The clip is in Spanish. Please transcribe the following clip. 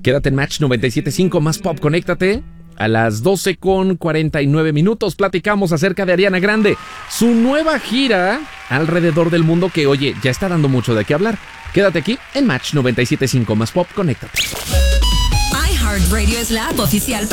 Quédate en Match 97.5, más pop, conéctate. A las 12:49 platicamos acerca de Ariana Grande, su nueva gira alrededor del mundo que, oye, ya está dando mucho de qué hablar. Quédate aquí en Match 97.5, más pop, conéctate. iHeartRadio es la app oficial